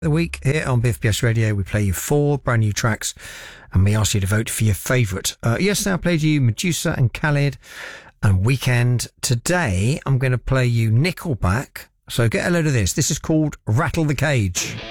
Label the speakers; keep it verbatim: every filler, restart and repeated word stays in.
Speaker 1: The week here on Biff Biff's Radio, we play you four brand new tracks and we ask you to vote for your favourite. Uh, yesterday I played you Medusa and Khalid and Weekend. Today I'm going to play you Nickelback. So get a load of this. This is called Rattle the Cage.